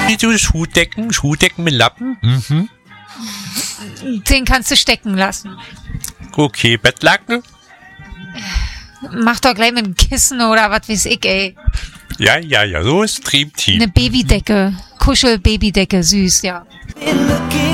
Wie so Schuhdecken mit Lappen. Mhm. Den kannst du stecken lassen. Okay, Bettlaken? Mach doch gleich mit dem Kissen oder was weiß ich, ey. Ja, so ist Dream Team. Eine Babydecke. Kuschel-Babydecke, süß, ja.